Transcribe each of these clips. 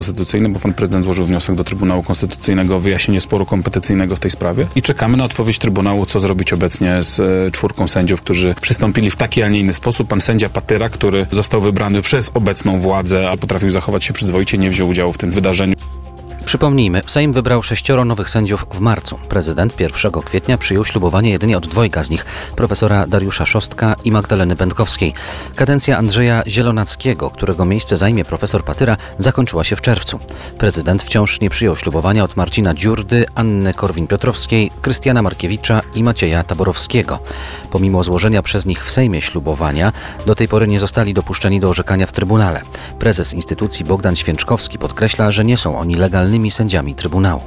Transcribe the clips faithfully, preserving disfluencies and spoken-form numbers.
Konstytucyjny, bo pan prezydent złożył wniosek do Trybunału Konstytucyjnego o wyjaśnienie sporu kompetencyjnego w tej sprawie i czekamy na odpowiedź Trybunału, co zrobić obecnie z e, czwórką sędziów, którzy przystąpili w taki, a nie inny sposób. Pan sędzia Patyra, który został wybrany przez obecną władzę, a potrafił zachować się przyzwoicie, nie wziął udziału w tym wydarzeniu. Przypomnijmy, Sejm wybrał sześcioro nowych sędziów w marcu. Prezydent pierwszego kwietnia przyjął ślubowanie jedynie od dwojga z nich, profesora Dariusza Szostka i Magdaleny Będkowskiej. Kadencja Andrzeja Zielonackiego, którego miejsce zajmie profesor Patyra, zakończyła się w czerwcu. Prezydent wciąż nie przyjął ślubowania od Marcina Dziurdy, Anny Korwin-Piotrowskiej, Krystiana Markiewicza i Macieja Taborowskiego. Pomimo złożenia przez nich w Sejmie ślubowania, do tej pory nie zostali dopuszczeni do orzekania w Trybunale. Prezes instytucji Bogdan Święczkowski podkreśla, że nie są oni legalnymi sędziami Trybunału.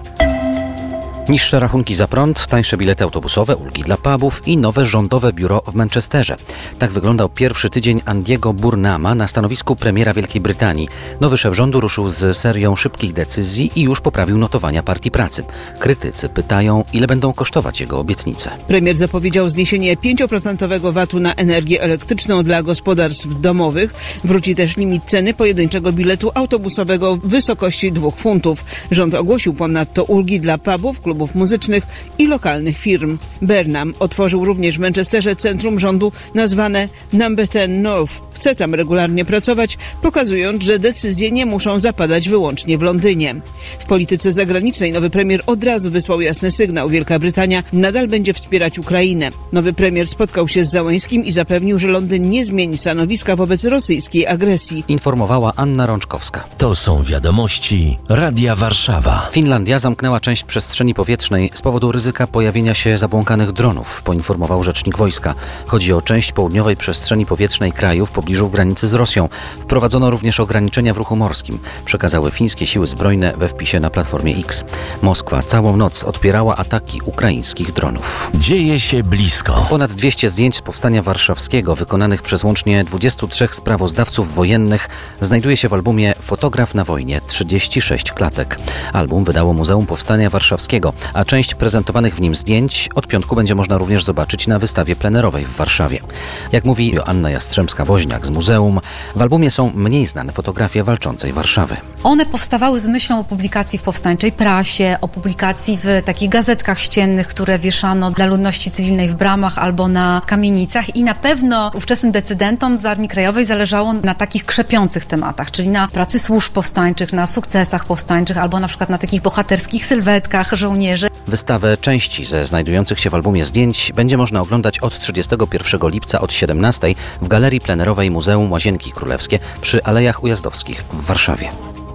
Niższe rachunki za prąd, tańsze bilety autobusowe, ulgi dla pubów i nowe rządowe biuro w Manchesterze. Tak wyglądał pierwszy tydzień Andiego Burnhama na stanowisku premiera Wielkiej Brytanii. Nowy szef rządu ruszył z serią szybkich decyzji i już poprawił notowania Partii Pracy. Krytycy pytają, ile będą kosztować jego obietnice. Premier zapowiedział zniesienie pięcioprocentowego vatu na energię elektryczną dla gospodarstw domowych. Wróci też limit ceny pojedynczego biletu autobusowego w wysokości dwóch funtów. Rząd ogłosił ponadto ulgi dla pubów, klubów muzycznych i lokalnych firm. Burnham otworzył również w Manchesterze centrum rządu nazwane Number ten North. Chce tam regularnie pracować, pokazując, że decyzje nie muszą zapadać wyłącznie w Londynie. W polityce zagranicznej nowy premier od razu wysłał jasny sygnał. Wielka Brytania nadal będzie wspierać Ukrainę. Nowy premier spotkał się z Załęskim i zapewnił, że Londyn nie zmieni stanowiska wobec rosyjskiej agresji. Informowała Anna Rączkowska. To są wiadomości Radia Warszawa. Finlandia zamknęła część przestrzeni powietrznej z powodu ryzyka pojawienia się zabłąkanych dronów, poinformował rzecznik wojska. Chodzi o część południowej przestrzeni powietrznej kraju w pobliżu granicy z Rosją. Wprowadzono również ograniczenia w ruchu morskim, przekazały fińskie siły zbrojne we wpisie na Platformie X. Moskwa całą noc odpierała ataki ukraińskich dronów. Dzieje się blisko. Ponad dwieście zdjęć z powstania warszawskiego wykonanych przez łącznie dwudziestu trzech sprawozdawców wojennych znajduje się w albumie Fotograf na wojnie. trzydzieści sześć klatek. Album wydało Muzeum Powstania Warszawskiego, a część prezentowanych w nim zdjęć od piątku będzie można również zobaczyć na wystawie plenerowej w Warszawie. Jak mówi Joanna Jastrzębska-Woźniak z muzeum, w albumie są mniej znane fotografie walczącej Warszawy. One powstawały z myślą o publikacji w powstańczej prasie, o publikacji w takich gazetkach ściennych, które wieszano dla ludności cywilnej w bramach albo na kamienicach i na pewno ówczesnym decydentom z Armii Krajowej zależało na takich krzepiących tematach, czyli na pracy służb powstańczych, na sukcesach powstańczych albo na przykład na takich bohaterskich sylwetkach żołnierzy. Wystawę części ze znajdujących się w albumie zdjęć będzie można oglądać od trzydziestego pierwszego lipca od siedemnastej w Galerii Plenerowej Muzeum Łazienki Królewskie przy Alejach Ujazdowskich w Warszawie.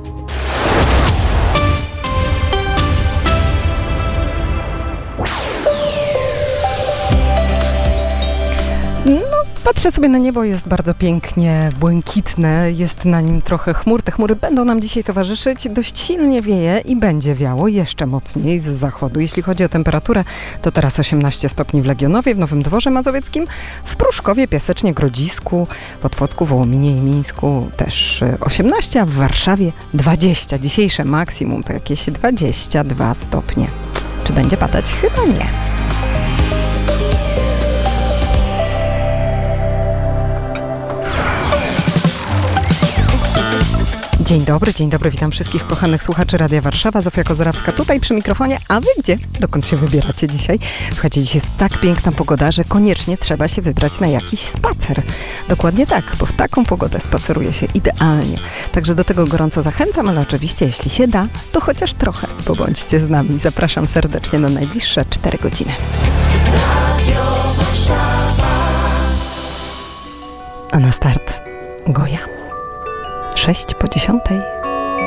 Patrzę sobie na niebo, jest bardzo pięknie błękitne, jest na nim trochę chmur. Te chmury będą nam dzisiaj towarzyszyć, dość silnie wieje i będzie wiało jeszcze mocniej z zachodu. Jeśli chodzi o temperaturę, to teraz osiemnaście stopni w Legionowie, w Nowym Dworze Mazowieckim, w Pruszkowie, Piasecznie, Grodzisku, Podwocku, Wołominie i Mińsku też osiemnaście, a w Warszawie dwadzieścia. Dzisiejsze maksimum to jakieś dwadzieścia dwa stopnie. Czy będzie padać? Chyba nie. Dzień dobry, dzień dobry, witam wszystkich kochanych słuchaczy Radia Warszawa. Zofia Kozorawska tutaj przy mikrofonie, a wy gdzie? Dokąd się wybieracie dzisiaj? Słuchajcie, dziś jest tak piękna pogoda, że koniecznie trzeba się wybrać na jakiś spacer. Dokładnie tak, bo w taką pogodę spaceruje się idealnie. Także do tego gorąco zachęcam, ale oczywiście jeśli się da, to chociaż trochę pobądźcie z nami. Zapraszam serdecznie na najbliższe cztery godziny. Radio Warszawa. A na start Goja. Sześć po dziesiątej.